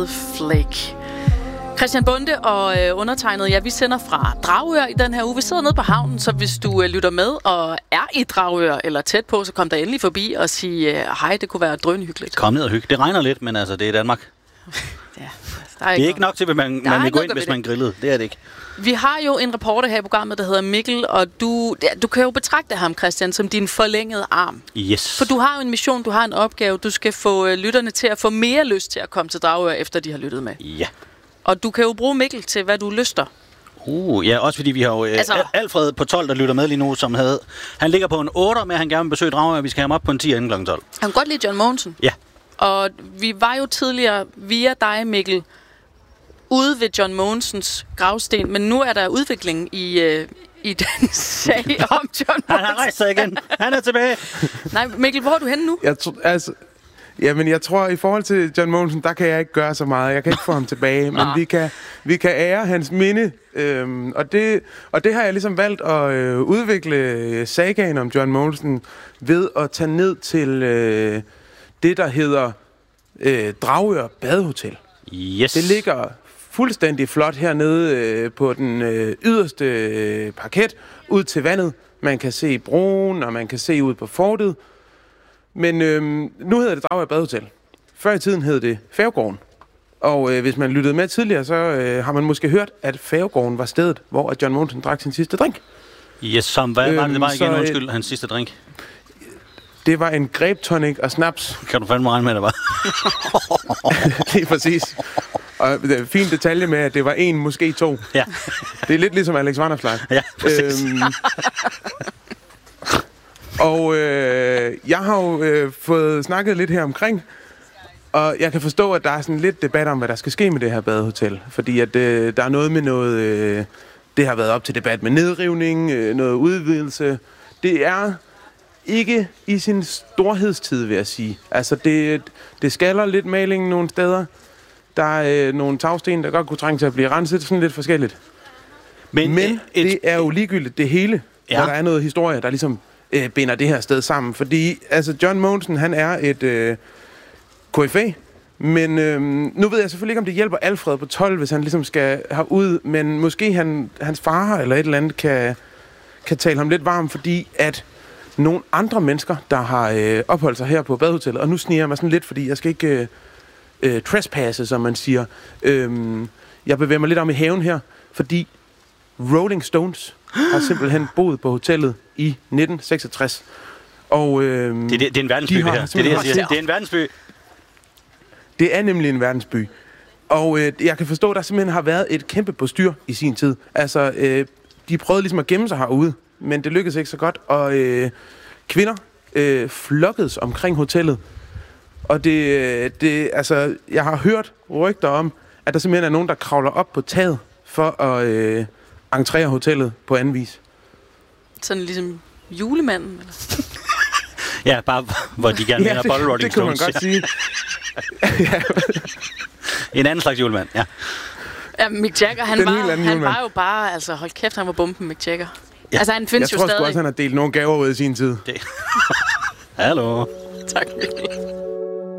Snowflake. Christian Bonde og undertegnet, ja, vi sender fra Dragør i den her uge. Vi sidder nede på havnen, så hvis du lytter med og er i Dragør eller tæt på, så kom der endelig forbi og sig hej, det kunne være drønhyggeligt. Kom ned og hygge. Det regner lidt, men altså, det er Danmark. Ja, det er ikke nok til, at man vil gå ind, hvis man grillede. Det er det ikke. Vi har jo en reporter her i programmet, der hedder Mikkel, og du kan jo betragte ham, Christian, som din forlængede arm. Yes. For du har jo en mission, du har en opgave. Du skal få lytterne til at få mere lyst til at komme til Dragør, efter de har lyttet med. Ja. Og du kan jo bruge Mikkel til, hvad du lyster. Ja, også fordi vi har jo Alfred på 12, der lytter med lige nu, som han ligger på en 8, men han gerne vil besøge Dragør, og vi skal have ham op på en 10 inden kl. 12. Han kan godt lide John Mogensen. Ja. Og vi var jo tidligere via dig, Mikkel, ude ved John Mogensens gravsten, men nu er der udvikling i den sag om John Mogensen. Han har rejst sig igen. Han er tilbage. Nej, Mikkel, hvor er du henne nu? Jeg tror, i forhold til John Mogensen, der kan jeg ikke gøre så meget. Jeg kan ikke få ham tilbage, men vi kan ære hans minde. Og det har jeg ligesom valgt at udvikle sagaen om John Mogensen ved at tage ned til det, der hedder Dragør Badehotel. Yes. Det ligger fuldstændig flot hernede på den yderste parket ud til vandet. Man kan se broen, og man kan se ud på fortet. Men nu hedder det Dragør Badehotel. Før i tiden hed det Færgegården. Og hvis man lyttede med tidligere, så har man måske hørt, at Færgegården var stedet, hvor John Mogensen drak sin sidste drink. Yes, hvad var det bare igen? Undskyld, hans sidste drink. Det var en grape tonic og snaps. Kan du fandme regne med, det var? Lige præcis. Og det er fin detalje med, at det var en, måske to. Ja. Det er lidt ligesom Alex Vanopslagh. Ja, præcis. Og jeg har jo fået snakket lidt her omkring, og jeg kan forstå, at der er sådan lidt debat om, hvad der skal ske med det her badehotel. Fordi at der er noget med noget... det har været op til debat med nedrivning, noget udvidelse. Det er ikke i sin storhedstid, vil jeg sige. Altså, det skaller lidt malingen nogle steder. Der er nogle tagsten, der godt kunne trænge til at blive renset. Sådan lidt forskelligt. Men det er jo ligegyldigt det hele, hvor der er noget historie, der ligesom binder det her sted sammen. Fordi altså, John Mogensen, han er et KFA. Men nu ved jeg selvfølgelig ikke, om det hjælper Alfred på 12, hvis han ligesom skal herud. Men måske hans far eller et eller andet kan tale ham lidt varm, fordi at nogle andre mennesker, der har opholdt sig her på badehotellet, og nu sniger jeg mig sådan lidt, fordi jeg skal ikke trespasse, som man siger. Jeg bevæger mig lidt om i haven her, fordi Rolling Stones har simpelthen boet på hotellet i 1966. Og, det er en verdensby, det her. Det er det, jeg siger. Det er en verdensby. Det er nemlig en verdensby. Og jeg kan forstå, at der simpelthen har været et kæmpe postyr i sin tid. Altså, de prøvede ligesom at gemme sig herude, men det lykkedes ikke så godt. Og kvinder flokkedes omkring hotellet. Og altså, jeg har hørt rygter om, at der simpelthen er nogen, der kravler op på taget for at entrere hotellet på anden vis. Sådan ligesom julemanden, eller? Ja, bare hvor de gerne vil have Bottle Rolling Stones. Det kunne man godt sige. En anden slags julemand, ja. Ja, Mick Jagger, han var jo bare, altså hold kæft, han var bomben, Mick Jagger. Ja. Altså, han findes jo stadig. Jeg tror sgu også, han har delt nogle gaver ud i sin tid. Hallo. Tak, Mikkel.